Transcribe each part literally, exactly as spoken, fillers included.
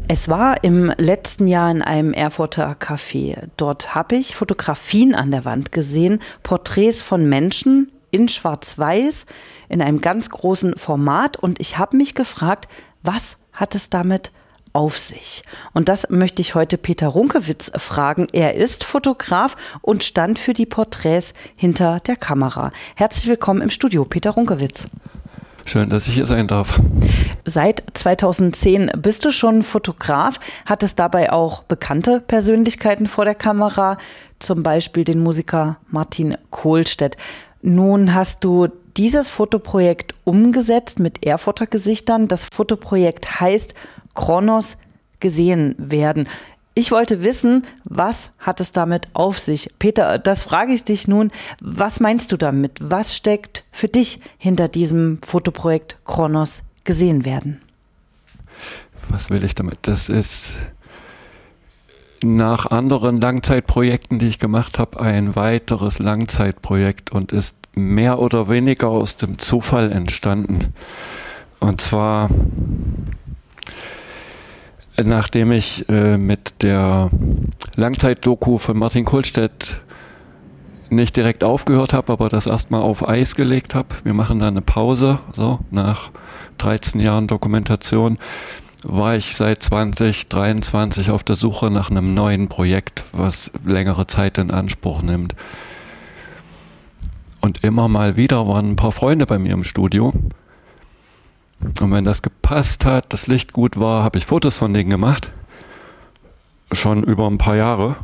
Es war im letzten Jahr in einem Erfurter Café. Dort habe ich Fotografien an der Wand gesehen, Porträts von Menschen in Schwarz-Weiß, in einem ganz großen Format. Und ich habe mich gefragt, was hat es damit auf sich? Und das möchte ich heute Peter Runkewitz fragen. Er ist Fotograf und stand für die Porträts hinter der Kamera. Herzlich willkommen im Studio, Peter Runkewitz. Schön, dass ich hier sein darf. Seit zweitausendzehn bist du schon Fotograf, hattest dabei auch bekannte Persönlichkeiten vor der Kamera, zum Beispiel den Musiker Martin Kohlstedt. Nun hast du dieses Fotoprojekt umgesetzt mit Erfurter Gesichtern. Das Fotoprojekt heißt Kronos gesehen werden. Ich wollte wissen, was hat es damit auf sich? Peter, das frage ich dich nun. Was meinst du damit? Was steckt für dich hinter diesem Fotoprojekt Kronos gesehen werden? Was will ich damit? Das ist nach anderen Langzeitprojekten, die ich gemacht habe, ein weiteres Langzeitprojekt und ist mehr oder weniger aus dem Zufall entstanden. Und zwar nachdem ich äh, mit der Langzeitdoku von Martin Kohlstedt nicht direkt aufgehört habe, aber das erstmal auf Eis gelegt habe. Wir machen da eine Pause, so nach dreizehn Jahren Dokumentation, war ich seit zwanzig dreiundzwanzig auf der Suche nach einem neuen Projekt, was längere Zeit in Anspruch nimmt. Und immer mal wieder waren ein paar Freunde bei mir im Studio. Und wenn das gepasst hat, das Licht gut war, habe ich Fotos von denen gemacht. Schon über ein paar Jahre.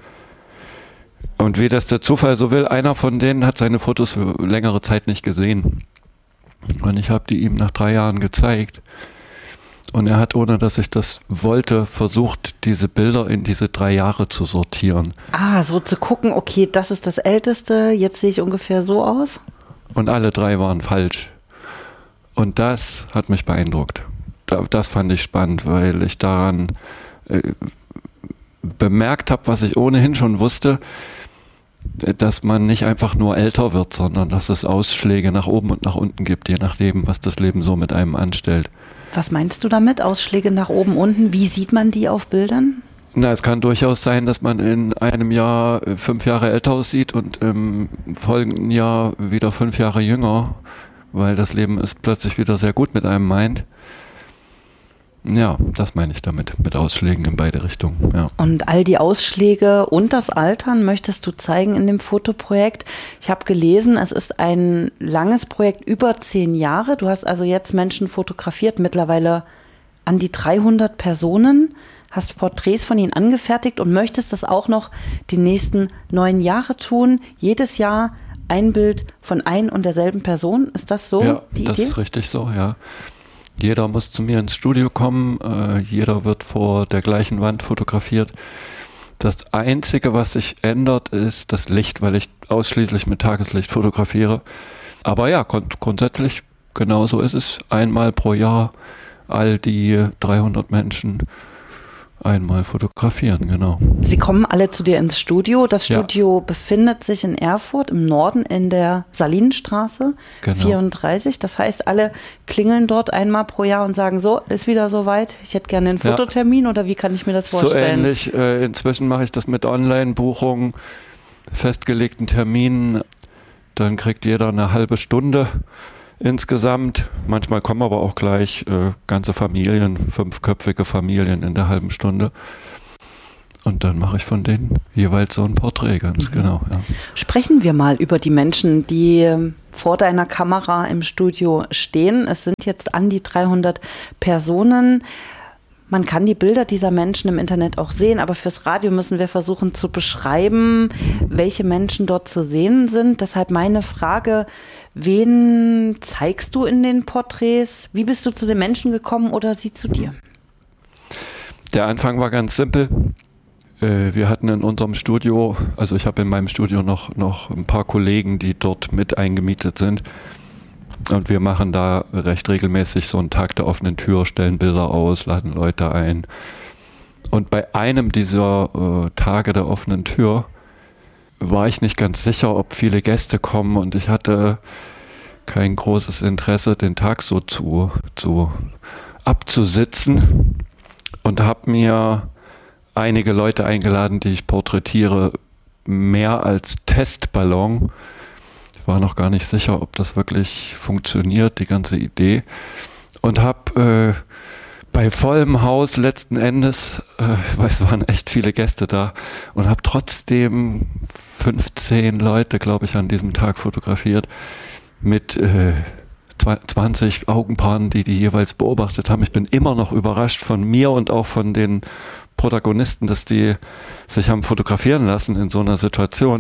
Und wie das der Zufall so will, einer von denen hat seine Fotos für längere Zeit nicht gesehen. Und ich habe die ihm nach drei Jahren gezeigt. Und er hat, ohne dass ich das wollte, versucht, diese Bilder in diese drei Jahre zu sortieren. Ah, so zu gucken, okay, das ist das Älteste, jetzt sehe ich ungefähr so aus. Und alle drei waren falsch. Und das hat mich beeindruckt. Das fand ich spannend, weil ich daran äh, bemerkt habe, was ich ohnehin schon wusste, dass man nicht einfach nur älter wird, sondern dass es Ausschläge nach oben und nach unten gibt, je nachdem, was das Leben so mit einem anstellt. Was meinst du damit, Ausschläge nach oben, unten? Wie sieht man die auf Bildern? Na, es kann durchaus sein, dass man in einem Jahr fünf Jahre älter aussieht und im folgenden Jahr wieder fünf Jahre jünger, weil das Leben es plötzlich wieder sehr gut mit einem meint. Ja, das meine ich damit, mit Ausschlägen in beide Richtungen. Ja. Und all die Ausschläge und das Altern möchtest du zeigen in dem Fotoprojekt. Ich habe gelesen, es ist ein langes Projekt, über zehn Jahre. Du hast also jetzt Menschen fotografiert, mittlerweile an die dreihundert Personen, hast Porträts von ihnen angefertigt und möchtest das auch noch die nächsten neun Jahre tun, jedes Jahr ein Bild von ein und derselben Person. Ist das so ja, die Idee? Ja, das ist richtig so, ja. Jeder muss zu mir ins Studio kommen, äh, jeder wird vor der gleichen Wand fotografiert. Das Einzige, was sich ändert, ist das Licht, weil ich ausschließlich mit Tageslicht fotografiere. Aber ja, grund- grundsätzlich genauso ist es. Einmal pro Jahr all die dreihundert Menschen einmal fotografieren, genau. Sie kommen alle zu dir ins Studio. Das Studio ja. befindet sich in Erfurt im Norden in der Salinenstraße genau. vierunddreißig. Das heißt, alle klingeln dort einmal pro Jahr und sagen, so, ist wieder soweit, ich hätte gerne einen Fototermin ja. oder wie kann ich mir das vorstellen? So ähnlich. Äh, inzwischen mache ich das mit Online-Buchungen, festgelegten Terminen. Dann kriegt jeder eine halbe Stunde insgesamt. Manchmal kommen aber auch gleich äh, ganze Familien, fünfköpfige Familien in der halben Stunde. Und dann mache ich von denen jeweils so ein Porträt, ganz mhm. genau. Ja. Sprechen wir mal über die Menschen, die vor deiner Kamera im Studio stehen. Es sind jetzt an die dreihundert Personen. Man kann die Bilder dieser Menschen im Internet auch sehen, aber fürs Radio müssen wir versuchen zu beschreiben, welche Menschen dort zu sehen sind. Deshalb meine Frage, wen zeigst du in den Porträts? Wie bist du zu den Menschen gekommen oder sie zu dir? Der Anfang war ganz simpel. Wir hatten in unserem Studio, also ich habe in meinem Studio noch, noch ein paar Kollegen, die dort mit eingemietet sind. Und wir machen da recht regelmäßig so einen Tag der offenen Tür, stellen Bilder aus, laden Leute ein. Und bei einem dieser äh, Tage der offenen Tür war ich nicht ganz sicher, ob viele Gäste kommen. Und ich hatte kein großes Interesse, den Tag so zu, zu abzusitzen. und habe mir einige Leute eingeladen, die ich porträtiere, mehr als Testballon. Ich war noch gar nicht sicher, ob das wirklich funktioniert, die ganze Idee. Und habe äh, bei vollem Haus letzten Endes, äh, weil es waren echt viele Gäste da, und habe trotzdem fünfzehn Leute, glaube ich, an diesem Tag fotografiert mit äh, zwanzig Augenpaaren, die die jeweils beobachtet haben. Ich bin immer noch überrascht von mir und auch von den Protagonisten, dass die sich haben fotografieren lassen in so einer Situation.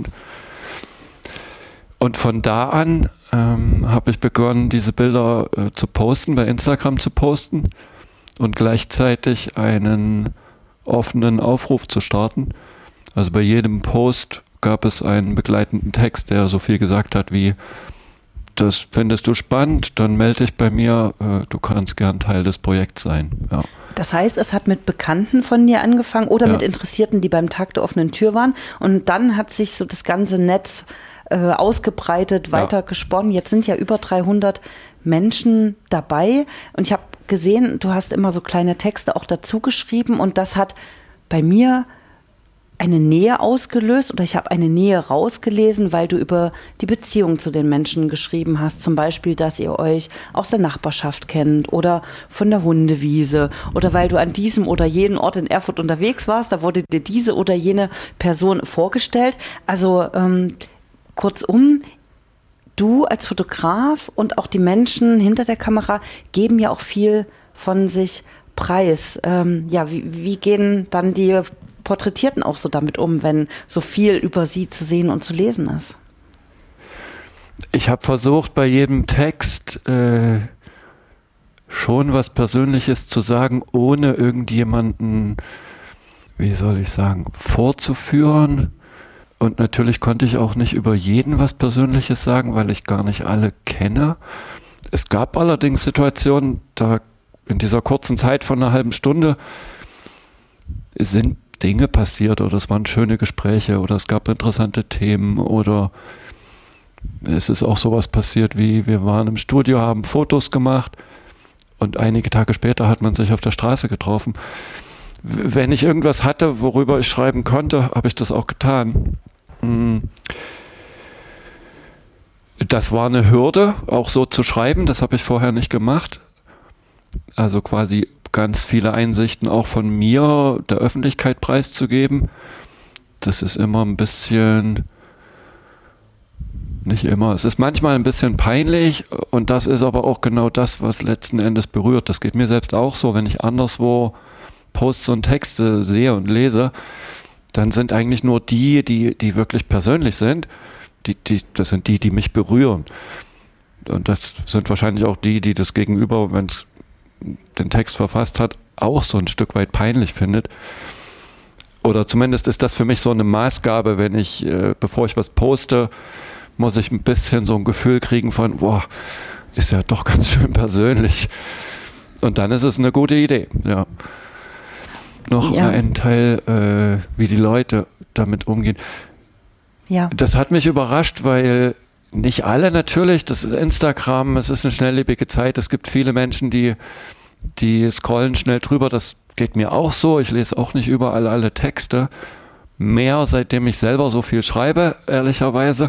Und von da an ähm, habe ich begonnen, diese Bilder äh, zu posten, bei Instagram zu posten und gleichzeitig einen offenen Aufruf zu starten. Also bei jedem Post gab es einen begleitenden Text, der so viel gesagt hat wie: Das findest du spannend, dann melde dich bei mir, äh, du kannst gern Teil des Projekts sein. Ja. Das heißt, es hat mit Bekannten von dir angefangen oder ja. mit Interessierten, die beim Tag der offenen Tür waren, und dann hat sich so das ganze Netz äh, ausgebreitet, weiter ja. gesponnen. Jetzt sind ja über dreihundert Menschen dabei und ich habe gesehen, du hast immer so kleine Texte auch dazu geschrieben und das hat bei mir eine Nähe ausgelöst oder ich habe eine Nähe rausgelesen, weil du über die Beziehung zu den Menschen geschrieben hast. Zum Beispiel, dass ihr euch aus der Nachbarschaft kennt oder von der Hundewiese oder weil du an diesem oder jenen Ort in Erfurt unterwegs warst, da wurde dir diese oder jene Person vorgestellt. Also ähm, kurzum, du als Fotograf und auch die Menschen hinter der Kamera geben ja auch viel von sich preis. Ähm, ja, wie, wie gehen dann die Porträtierten auch so damit um, wenn so viel über sie zu sehen und zu lesen ist? Ich habe versucht, bei jedem Text äh, schon was Persönliches zu sagen, ohne irgendjemanden, wie soll ich sagen, vorzuführen. Und natürlich konnte ich auch nicht über jeden was Persönliches sagen, weil ich gar nicht alle kenne. Es gab allerdings Situationen, da in dieser kurzen Zeit von einer halben Stunde sind Dinge passiert oder es waren schöne Gespräche oder es gab interessante Themen oder es ist auch sowas passiert wie, wir waren im Studio, haben Fotos gemacht und einige Tage später hat man sich auf der Straße getroffen. Wenn ich irgendwas hatte, worüber ich schreiben konnte, habe ich das auch getan. Das war eine Hürde, auch so zu schreiben, das habe ich vorher nicht gemacht. Also quasi ganz viele Einsichten auch von mir der Öffentlichkeit preiszugeben. Das ist immer ein bisschen, nicht immer, es ist manchmal ein bisschen peinlich und das ist aber auch genau das, was letzten Endes berührt. Das geht mir selbst auch so, wenn ich anderswo Posts und Texte sehe und lese, dann sind eigentlich nur die, die, die wirklich persönlich sind, die, die, das sind die, die mich berühren. Und das sind wahrscheinlich auch die, die das Gegenüber, wenn es den Text verfasst hat, auch so ein Stück weit peinlich findet. Oder zumindest ist das für mich so eine Maßgabe, wenn ich, äh, bevor ich was poste, muss ich ein bisschen so ein Gefühl kriegen von, boah, ist ja doch ganz schön persönlich. Und dann ist es eine gute Idee, ja. Noch ja. ein Teil, äh, wie die Leute damit umgehen. Ja. Das hat mich überrascht, weil nicht alle natürlich, das ist Instagram, es ist eine schnelllebige Zeit, es gibt viele Menschen, die, die scrollen schnell drüber, das geht mir auch so, ich lese auch nicht überall alle Texte, mehr seitdem ich selber so viel schreibe, ehrlicherweise.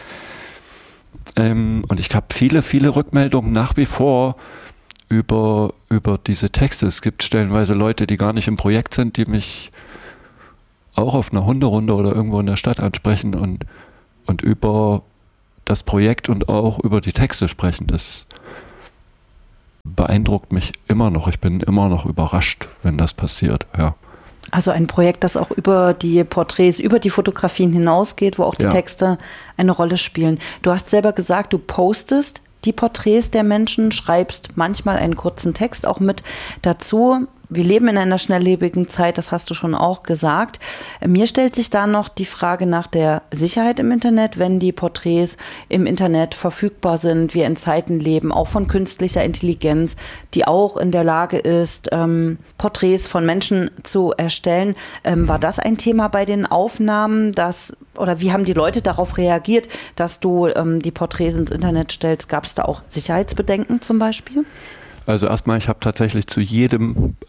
Ähm, und ich habe viele, viele Rückmeldungen nach wie vor über, über diese Texte. Es gibt stellenweise Leute, die gar nicht im Projekt sind, die mich auch auf einer Hunderunde oder irgendwo in der Stadt ansprechen und, und über das Projekt und auch über die Texte sprechen. Das beeindruckt mich immer noch. Ich bin immer noch überrascht, wenn das passiert. Ja. Also ein Projekt, das auch über die Porträts, über die Fotografien hinausgeht, wo auch die ja. Texte eine Rolle spielen. Du hast selber gesagt, du postest die Porträts der Menschen, schreibst manchmal einen kurzen Text auch mit dazu. Wir leben in einer schnelllebigen Zeit, das hast du schon auch gesagt. Mir stellt sich da noch die Frage nach der Sicherheit im Internet, wenn die Porträts im Internet verfügbar sind, wir in Zeiten leben, auch von künstlicher Intelligenz, die auch in der Lage ist, ähm, Porträts von Menschen zu erstellen. Ähm, war das ein Thema bei den Aufnahmen, dass, oder wie haben die Leute darauf reagiert, dass du ähm, die Porträts ins Internet stellst? Gab es da auch Sicherheitsbedenken zum Beispiel? Also erstmal, ich habe tatsächlich zu jedem äh,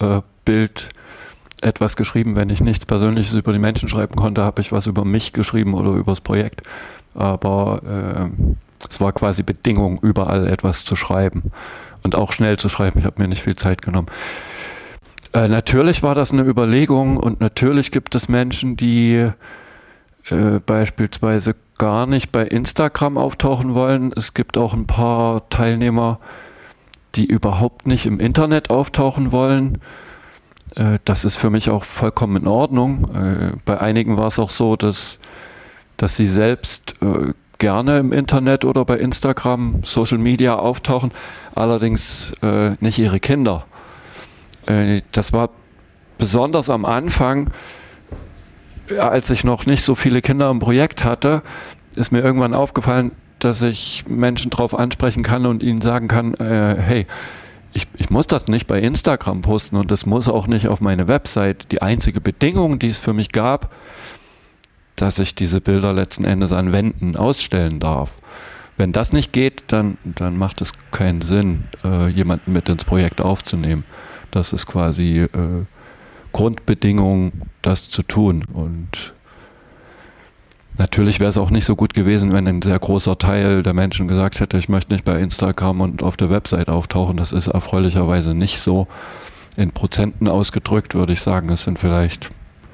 Bild etwas geschrieben. Wenn ich nichts Persönliches über die Menschen schreiben konnte, habe ich was über mich geschrieben oder über das Projekt. Aber äh, es war quasi Bedingung, überall etwas zu schreiben und auch schnell zu schreiben. Ich habe mir nicht viel Zeit genommen. Äh, natürlich war das eine Überlegung und natürlich gibt es Menschen, die äh, beispielsweise gar nicht bei Instagram auftauchen wollen. Es gibt auch ein paar Teilnehmer, die überhaupt nicht im Internet auftauchen wollen. Äh, das ist für mich auch vollkommen in Ordnung. Äh, bei einigen war es auch so, dass, dass sie selbst äh, gerne im Internet oder bei Instagram, Social Media auftauchen, allerdings äh, nicht ihre Kinder. Äh, das war besonders am Anfang, als ich noch nicht so viele Kinder im Projekt hatte, ist mir irgendwann aufgefallen, dass ich Menschen darauf ansprechen kann und ihnen sagen kann, äh, hey, ich, ich muss das nicht bei Instagram posten und das muss auch nicht auf meine Website. Die einzige Bedingung, die es für mich gab, dass ich diese Bilder letzten Endes an Wänden ausstellen darf. Wenn das nicht geht, dann, dann macht es keinen Sinn, äh, jemanden mit ins Projekt aufzunehmen. Das ist quasi äh, Grundbedingung, das zu tun. Und natürlich wäre es auch nicht so gut gewesen, wenn ein sehr großer Teil der Menschen gesagt hätte, ich möchte nicht bei Instagram und auf der Website auftauchen. Das ist erfreulicherweise nicht so. In Prozenten ausgedrückt würde ich sagen, es sind vielleicht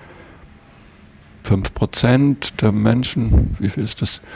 fünf Prozent der Menschen. Wie viel ist das?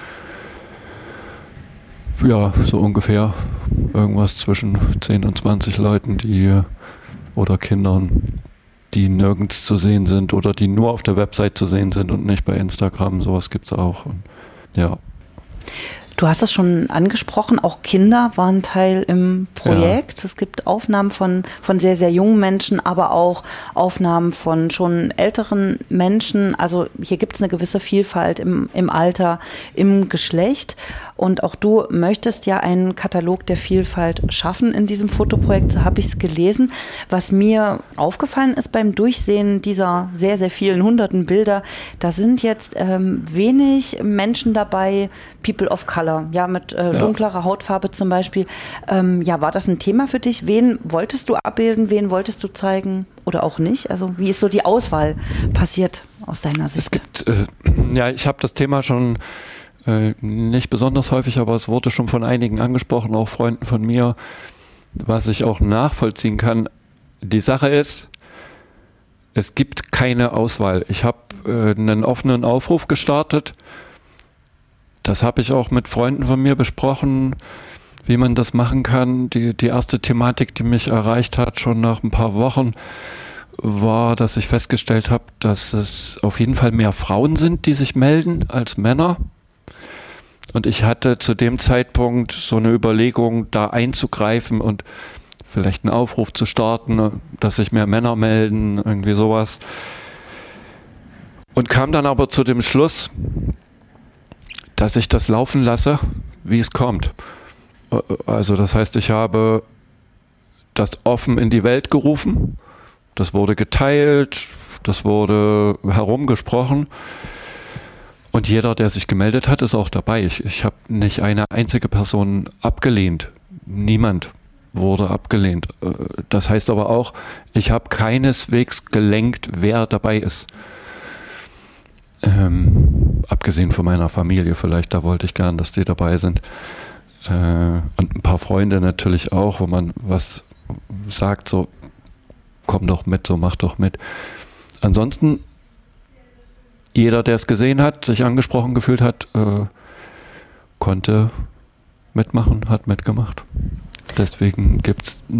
Ja, so ungefähr irgendwas zwischen zehn und zwanzig Leuten, die oder Kindern, die nirgends zu sehen sind oder die nur auf der Website zu sehen sind und nicht bei Instagram. Sowas gibt es auch. Und, ja. Du hast es schon angesprochen, auch Kinder waren Teil im Projekt. Ja. Es gibt Aufnahmen von, von sehr, sehr jungen Menschen, aber auch Aufnahmen von schon älteren Menschen. Also hier gibt es eine gewisse Vielfalt im, im Alter, im Geschlecht. Und auch du möchtest ja einen Katalog der Vielfalt schaffen in diesem Fotoprojekt, so habe ich es gelesen. Was mir aufgefallen ist beim Durchsehen dieser sehr, sehr vielen hunderten Bilder, da sind jetzt ähm, wenig Menschen dabei, People of Color, ja, mit äh, dunklerer ja. Hautfarbe zum Beispiel. Ähm, ja, war das ein Thema für dich? Wen wolltest du abbilden, wen wolltest du zeigen oder auch nicht? Also wie ist so die Auswahl passiert aus deiner Sicht? Es gibt, äh, ja, ich habe das Thema schon Äh, nicht besonders häufig, aber es wurde schon von einigen angesprochen, auch Freunden von mir, was ich auch nachvollziehen kann. Die Sache ist, es gibt keine Auswahl. Ich habe äh, einen offenen Aufruf gestartet. Das habe ich auch mit Freunden von mir besprochen, wie man das machen kann. Die, die erste Thematik, die mich erreicht hat, schon nach ein paar Wochen, war, dass ich festgestellt habe, dass es auf jeden Fall mehr Frauen sind, die sich melden, als Männer. Und ich hatte zu dem Zeitpunkt so eine Überlegung, da einzugreifen und vielleicht einen Aufruf zu starten, dass sich mehr Männer melden, irgendwie sowas. Und kam dann aber zu dem Schluss, dass ich das laufen lasse, wie es kommt. Also das heißt, ich habe das offen in die Welt gerufen, das wurde geteilt, das wurde herumgesprochen. Und jeder, der sich gemeldet hat, ist auch dabei. Ich, ich habe nicht eine einzige Person abgelehnt. Niemand wurde abgelehnt. Das heißt aber auch, ich habe keineswegs gelenkt, wer dabei ist. Ähm, abgesehen von meiner Familie vielleicht, da wollte ich gern, dass die dabei sind. Äh, und ein paar Freunde natürlich auch, wo man was sagt, so komm doch mit, so mach doch mit. Ansonsten jeder, der es gesehen hat, sich angesprochen gefühlt hat, äh, konnte mitmachen, hat mitgemacht. Deswegen gibt es